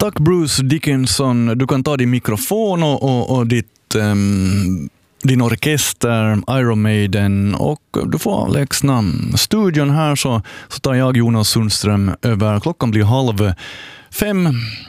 Tack Bruce Dickinson. Du kan ta din mikrofon och din orkester, Iron Maiden, och du får avlägsna studion här, så tar jag, Jonas Sundström, över. Klockan blir 4:30.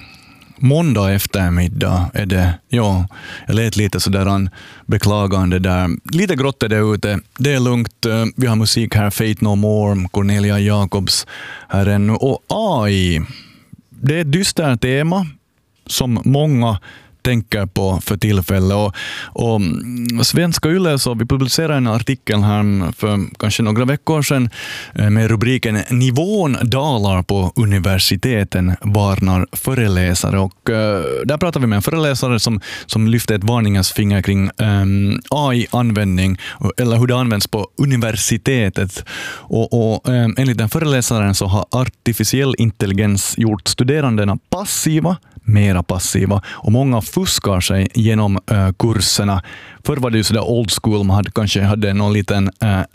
Måndag eftermiddag är det. Ja, jag lät lite sådär beklagande där. Lite grått är det ute. Det är lugnt. Vi har musik här. Fate No More, Cornelia Jacobs här ännu. Och AI. Det är ett dystert tema som många tänker på för tillfället. Och Svenska Yle, så vi publicerade en artikel här för kanske några veckor sedan med rubriken "Nivån dalar på universiteten, varnar föreläsare". Och där pratar vi med en föreläsare som lyfter ett varningens finger kring AI-användning eller hur det används på universitetet. Och enligt den föreläsaren så har artificiell intelligens gjort studerandena mera passiva, och många fuskar sig genom kurserna. Förr var det ju sådär old school, man kanske hade någon liten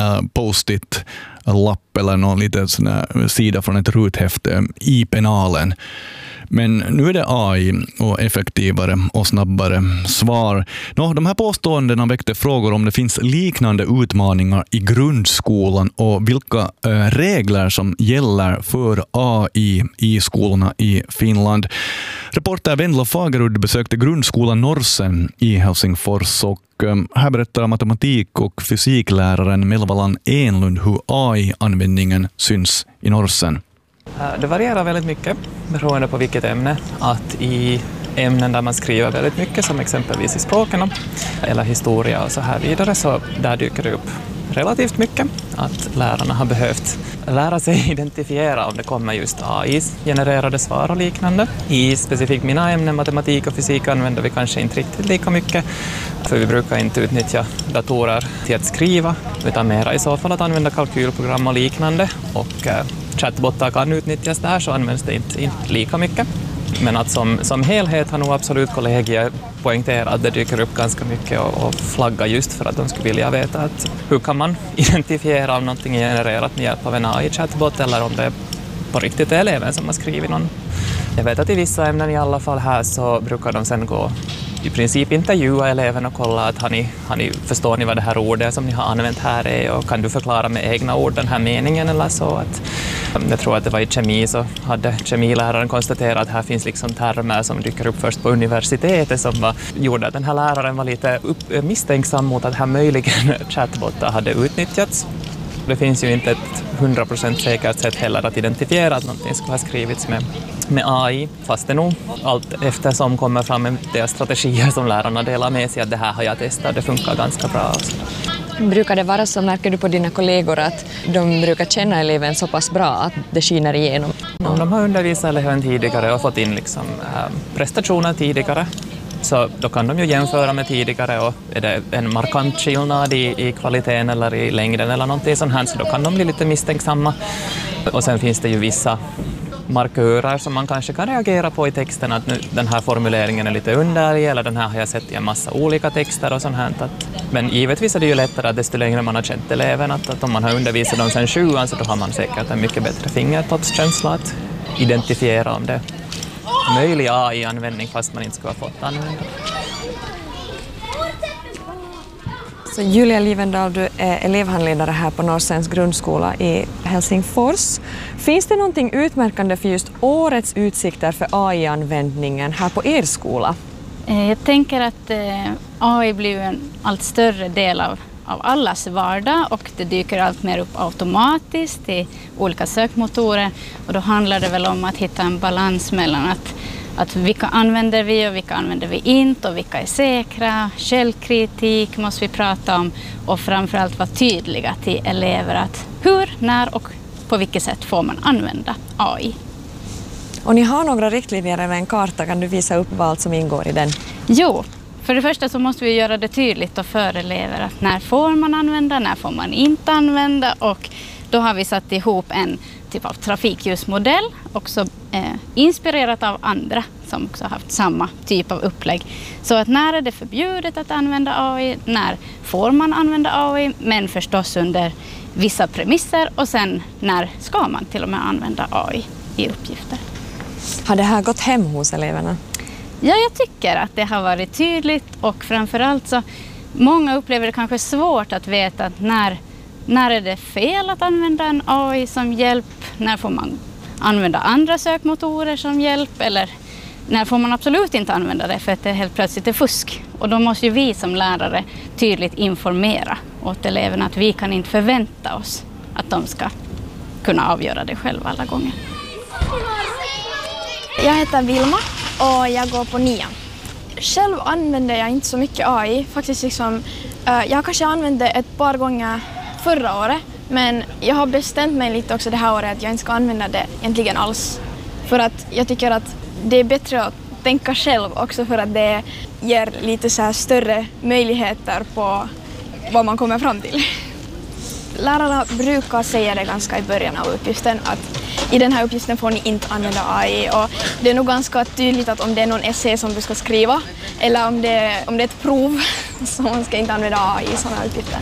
post-it lapp eller någon liten sån sida från ett ruthäfte i penalen. Men nu är det AI och effektivare och snabbare svar. De här påståendena väckte frågor om det finns liknande utmaningar i grundskolan och vilka regler som gäller för AI i skolorna i Finland. Reporter Vendla Fagerud besökte grundskolan Norsen i Helsingfors, och här berättar matematik- och fysikläraren Melvalan Enlund hur AI-användningen syns i Norsen. Det varierar väldigt mycket beroende på vilket ämne. Att i ämnen där man skriver väldigt mycket, som exempelvis i språken eller historia och så här vidare, så där dyker det upp relativt mycket att lärarna har behövt lära sig identifiera om det kommer just AI-genererade svar och liknande. I specifikt mina ämnen, matematik och fysik, använder vi kanske inte riktigt lika mycket, för vi brukar inte utnyttja datorer till att skriva, utan mera i så fall att använda kalkylprogram och liknande, och chatbottar kan utnyttjas där, så används det inte lika mycket. Men att som helhet har nog absolut kollegier poängterat att det dyker upp ganska mycket och flagga just för att de skulle vilja veta att hur kan man identifiera om någonting är genererat med hjälp av en AI-chatbot eller om det på riktigt är eleven som har skrivit någon. Jag vet att i vissa ämnen i alla fall här så brukar de sen gå i princip intervjua eleven och kolla att förstår ni vad det här ordet som ni har använt här är, och kan du förklara med egna ord den här meningen eller så. Att, jag tror att det var i kemi, så hade kemiläraren konstaterat att här finns liksom termer som dyker upp först på universitetet som gjorde att den här läraren var lite misstänksam mot att här möjligen chatbottar hade utnyttjats. Det finns ju inte ett 100% säkert sätt heller att identifiera att någonting ska ha skrivits med AI, fast det nog allt eftersom kommer fram med deras strategier som lärarna delar med sig att det här har jag testat, det funkar ganska bra. Brukar det vara så, märker du på dina kollegor att de brukar känna eleven så pass bra att det skiner igenom? Om de har undervisat eleven tidigare och fått in liksom, prestationer tidigare, så då kan de ju jämföra med tidigare, och är det en markant skillnad i kvaliteten eller i längden eller någonting sånt här, så då kan de bli lite misstänksamma. Och sen finns det ju vissa markörer som man kanske kan reagera på i texten, att nu, den här formuleringen är lite underlig, eller den här har jag sett i en massa olika texter och sånt här. Men givetvis är det ju lättare att desto längre man har känt eleven, att om man har undervisat dem sedan 20 så då har man säkert en mycket bättre fingertoppskänsla att identifiera om det möjlig AI-användning fast man inte skulle ha fått använda. Så Julia Livendal, du är elevhandledare här på Norsens grundskola i Helsingfors. Finns det någonting utmärkande för just årets utsikter för AI-användningen här på er skola? Jag tänker att AI blir en allt större del av allas vardag, och det dyker allt mer upp automatiskt i olika sökmotorer, och då handlar det väl om att hitta en balans mellan att vilka använder vi och vilka använder vi inte, och vilka är säkra. Källkritik måste vi prata om, och framförallt vara tydliga till elever att hur, när och på vilket sätt får man använda AI. Och ni har några riktlinjer eller en karta, kan du visa upp vad allt som ingår i den? Jo, för det första så måste vi göra det tydligt för elever att när får man använda, när får man inte använda, och då har vi satt ihop en typ av trafikljusmodell, också inspirerat av andra som också har haft samma typ av upplägg. Så att när är det förbjudet att använda AI, när får man använda AI, men förstås under vissa premisser, och sen när ska man till och med använda AI i uppgifter. Har det här gått hem hos eleverna? Ja, jag tycker att det har varit tydligt och framförallt så många upplever det kanske svårt att veta att när är det fel att använda en AI som hjälp, när får man använda andra sökmotorer som hjälp eller när får man absolut inte använda det för att det helt plötsligt är fusk. Och då måste ju vi som lärare tydligt informera åt eleverna att vi kan inte förvänta oss att de ska kunna avgöra det själva alla gånger. Jag heter Vilma och jag går på 9. Själv använder jag inte så mycket AI. Faktiskt jag kanske använde ett par gånger förra året, men jag har bestämt mig lite också det här året att jag inte ska använda det egentligen alls. För att jag tycker att det är bättre att tänka själv också för att det ger lite så här större möjligheter på vad man kommer fram till. Lärarna brukar säga det ganska i början av uppgiften att i den här uppgiften får ni inte använda AI och det är nog ganska tydligt att om det är någon essä som du ska skriva eller om det är ett prov så man ska inte använda AI i sådana uppgifter.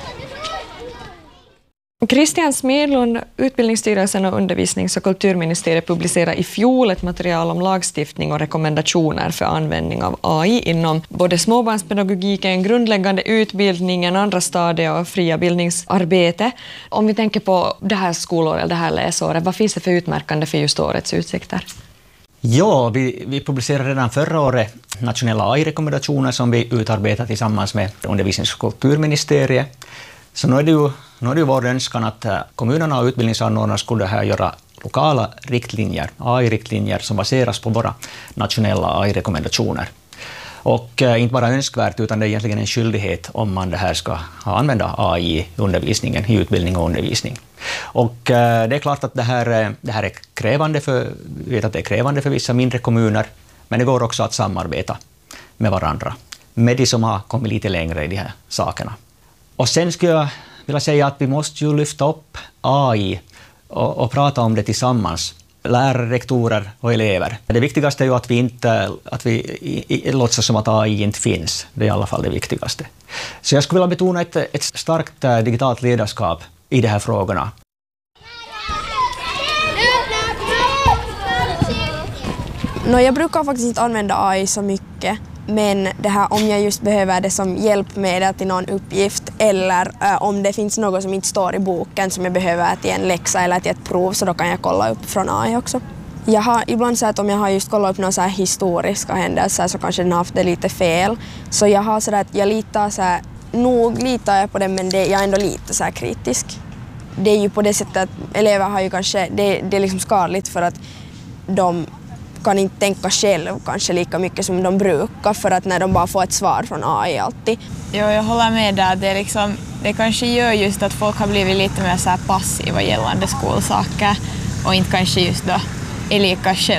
Christian Smedlund, Utbildningsstyrelsen och Undervisnings- och kulturministeriet publicerade i fjol ett material om lagstiftning och rekommendationer för användning av AI inom både småbarnspedagogiken, grundläggande utbildningen, andra stadier och fria bildningsarbete. Om vi tänker på det här skolåret, det här läsåret, vad finns det för utmärkande för just årets utsikter? Ja, vi publicerade redan förra året nationella AI-rekommendationer som vi utarbetat tillsammans med Undervisnings- och kulturministeriet. Så nu är det ju vår önskan att kommunerna och utbildningsanordnarna skulle här göra lokala riktlinjer, AI-riktlinjer som baseras på våra nationella AI-rekommendationer. Och inte bara önskvärt utan det är egentligen en skyldighet om man det här ska använda AI i undervisningen, i utbildning och undervisning. Och det är klart att det här är krävande vi vet att det är krävande för vissa mindre kommuner, men det går också att samarbeta med varandra, med de som har kommit lite längre i de här sakerna. Och sen skulle jag vilja säga att vi måste ju lyfta upp AI och prata om det tillsammans. Lärare, rektorer och elever. Det viktigaste är ju att vi låtsas som att AI inte finns. Det är i alla fall det viktigaste. Så jag skulle vilja betona ett starkt digitalt ledarskap i de här frågorna. Jag brukar faktiskt inte använda AI så mycket. Men det här, om jag just behöver det som hjälpmedel till någon uppgift eller om det finns något som inte står i boken som jag behöver till en läxa eller till ett prov så då kan jag kolla upp från AI också. Jag har ibland sagt att om jag har just kollat upp några så här historiska händelser så kanske den har haft det lite fel. Så jag har så där att jag litar så här, nog litar jag på det men jag är ändå lite så här kritisk. Det är ju på det sättet att elever har ju kanske, det är liksom skadligt för att de kan inte tänka själv kanske lika mycket som de brukar för att när de bara får ett svar från AI alltid. Jo, jag håller med där. Det kanske gör just att folk har blivit lite mer så här passiva gällande skolsaker och inte kanske just då är lika